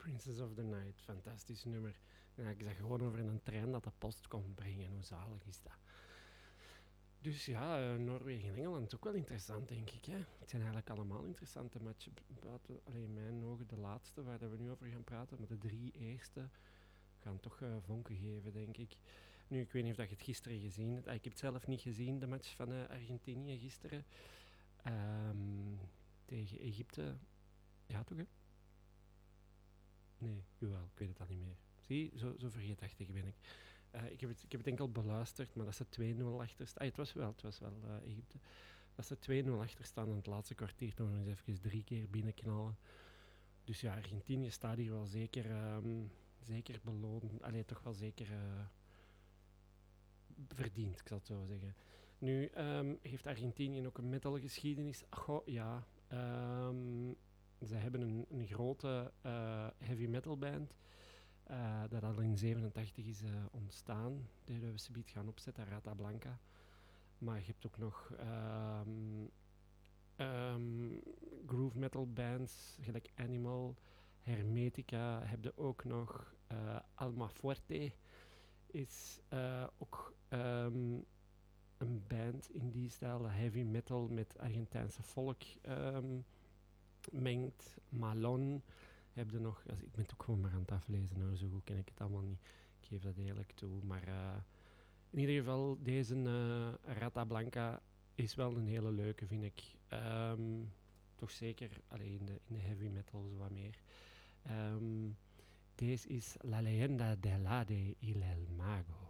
Princess of the Night, fantastisch nummer. Ja, ik zag gewoon over een trein dat de post kon brengen. Hoe zalig is dat? Dus ja, Noorwegen en Engeland ook wel interessant, denk ik. Hè? Het zijn eigenlijk allemaal interessante matchen. Alleen in mijn ogen de laatste waar dat we nu over gaan praten, maar de 3 eerste gaan toch vonken geven, denk ik. Nu, ik weet niet of dat je het gisteren gezien hebt. Ik heb het zelf niet gezien, de match van Argentinië gisteren. Tegen Egypte. Ja, toch hè? Nee, jawel, ik weet het al niet meer. Zie, zo vergeetachtig ben ik. Ik heb het enkel beluisterd, maar dat ze 2-0 achter staan. Het was wel Egypte. Dat ze 2-0 achter staan en het laatste kwartier nog eens even 3 keer binnenknallen. Dus ja, Argentinië staat hier wel zeker beloond. Allee, toch wel zeker verdiend, ik zal het zo zeggen. Nu heeft Argentinië ook een metalgeschiedenis. Goh, ja. Ze hebben een grote heavy metal band. Dat al in 87 is ontstaan. Die we subiet gaan opzetten, Rata Blanca. Maar je hebt ook nog groove metal bands, gelijk Animal, Hermetica. Heb je ook nog Alma Fuerte. Is ook een band in die stijl, heavy metal met Argentijnse volk mengt. Malon heb je nog, ik ben het ook gewoon maar aan het aflezen hoor, zo goed ken ik het allemaal niet, ik geef dat eerlijk toe, maar in ieder geval deze Rata Blanca is wel een hele leuke, vind ik. Toch zeker in de heavy metal zo wat meer. Deze is La Leyenda del Hade y el Mago.